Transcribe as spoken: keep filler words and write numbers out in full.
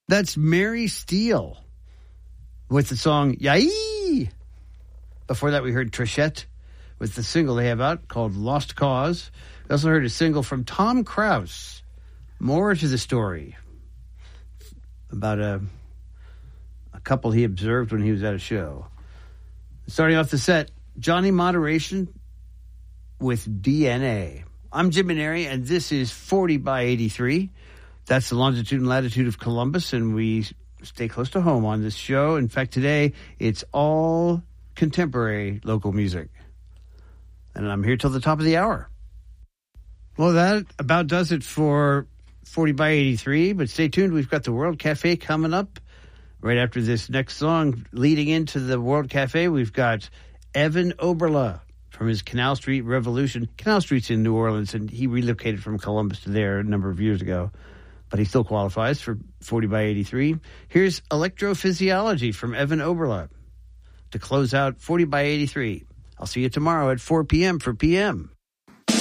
That's Mary Steele with the song Yai. Before that, we heard Trechette with the single they have out called Lost Cause. We also heard a single from Tom Krause, More to the Story, about a, a couple he observed when he was at a show. Starting off the set, Johnny Moderation with D N A. I'm Jim Maneri, and this is forty by eighty-three. That's the longitude and latitude of Columbus, and we stay close to home on this show. In fact, today, it's all contemporary local music. And I'm here till the top of the hour. Well, that about does it for forty by eighty-three, but stay tuned. We've got the World Cafe coming up right after this next song. Leading into the World Cafe, we've got Evan Oberle from his Canal Street Revolution. Canal Street's in New Orleans, and he relocated from Columbus to there a number of years ago. But he still qualifies for forty by eighty-three. Here's Electrophysiology from Evan Oberle to close out forty by eighty-three. I'll see you tomorrow at four p.m. for P M.